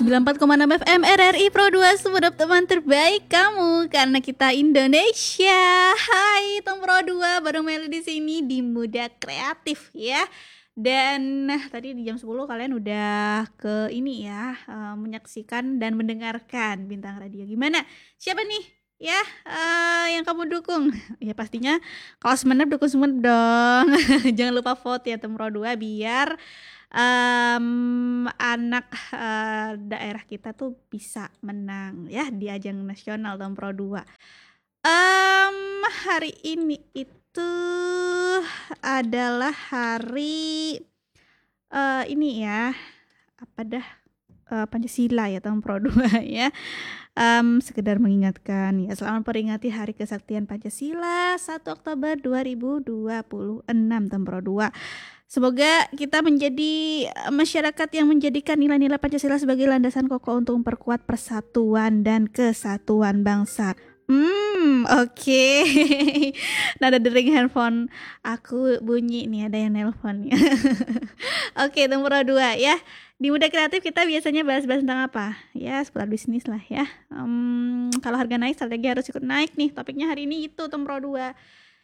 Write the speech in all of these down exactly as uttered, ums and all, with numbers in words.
sembilan puluh empat koma enam F M R R I Pro dua Sumenep, teman terbaik kamu karena kita Indonesia. Hai Tem Pro dua, bareng Meli di sini di Muda Kreatif ya. Dan nah, tadi di jam sepuluh kalian udah ke ini ya, uh, menyaksikan dan mendengarkan Bintang Radio. Gimana? Siapa nih? Ya, uh, yang kamu dukung? Ya pastinya kalau Sumenep dukung Sumenep dong. Jangan lupa vote ya Tem Pro dua biar um, anak uh, daerah kita tuh bisa menang ya di ajang nasional Tem Pro dua. Um, hari ini itu adalah hari uh, ini ya, apa dah, uh, Pancasila ya Tem Pro dua ya. Um, sekedar mengingatkan ya, selamat peringati Hari Kesaktian Pancasila satu Oktober dua ribu dua puluh enam Tem Pro dua. Semoga kita menjadi masyarakat yang menjadikan nilai-nilai Pancasila sebagai landasan kokoh untuk memperkuat persatuan dan kesatuan bangsa. Hmm, oke. Okay. Nada dering handphone aku bunyi nih, ada yang nelpon ya. Oke, okay, nomor dua ya. Di Muda Kreatif kita biasanya bahas-bahas tentang apa? Ya, seputar bisnis lah ya. Um, kalau harga naik, strategi harus ikut naik nih. Topiknya hari ini itu Tempro dua.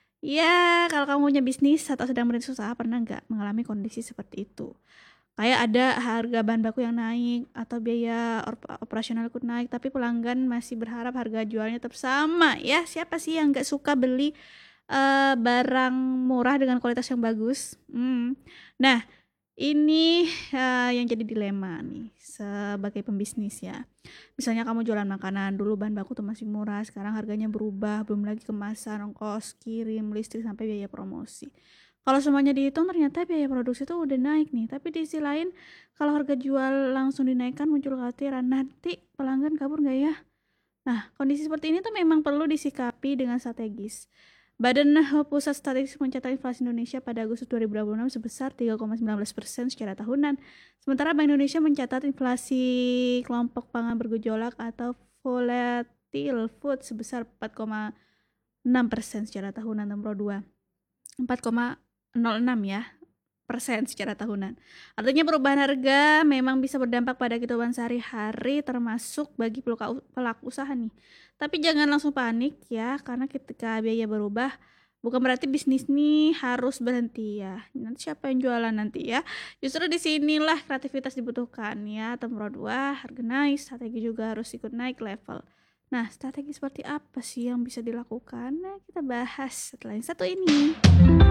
Ya, kalau kamu punya bisnis atau sedang merintis usaha, pernah nggak mengalami kondisi seperti itu? Kayak ada harga bahan baku yang naik atau biaya op- operasional ikut naik, tapi pelanggan masih berharap harga jualnya tetap sama. Ya, siapa sih yang nggak suka beli uh, barang murah dengan kualitas yang bagus? Hmm. Nah, ini uh, yang jadi dilema nih sebagai pembisnis ya. Misalnya kamu jualan makanan, dulu bahan baku tuh masih murah, sekarang harganya berubah, belum lagi kemasan, ongkos kirim, listrik, sampai biaya promosi. Kalau semuanya dihitung ternyata biaya produksi tuh udah naik nih. Tapi di sisi lain kalau harga jual langsung dinaikkan muncul kekhawatiran, nanti pelanggan kabur gak ya? Nah, kondisi seperti ini tuh memang perlu disikapi dengan strategis. Badan Pusat Statistik mencatat inflasi Indonesia pada Agustus dua ribu dua puluh enam sebesar tiga koma sembilan belas persen secara tahunan. Sementara Bank Indonesia mencatat inflasi kelompok pangan bergejolak atau volatile food sebesar empat koma enam persen secara tahunan Tempro dua. empat koma nol enam ya persen secara tahunan. Artinya perubahan harga memang bisa berdampak pada kehidupan sehari-hari termasuk bagi pelaku usaha nih. Tapi jangan langsung panik ya, karena ketika biaya berubah bukan berarti bisnis nih harus berhenti ya. Nanti siapa yang jualan nanti ya? Justru di sinilah kreativitas dibutuhkan ya. Tempro dua, harga naik, strategi juga harus ikut naik level. Nah, strategi seperti apa sih yang bisa dilakukan? Nah, kita bahas setelah yang satu ini.